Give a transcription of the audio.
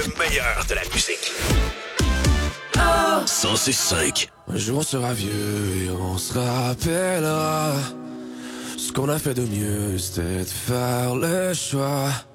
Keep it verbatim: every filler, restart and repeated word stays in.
le meilleur de la musique. cent six cinq. Un jour on sera vieux et on se rappellera. Ce qu'on a fait de mieux, c'était de faire le choix